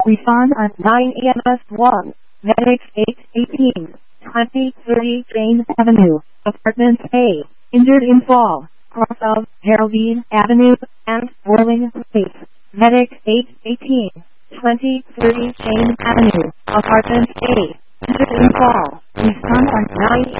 Respond on 9 EMS 1. Medics 818. 2030 Jane Avenue, Apartment A. Injured in fall. Cross of Geraldine Avenue and Whirling Place. Medic 818. 2030 Jane Avenue, Apartment A. Injured in fall. Respond on 9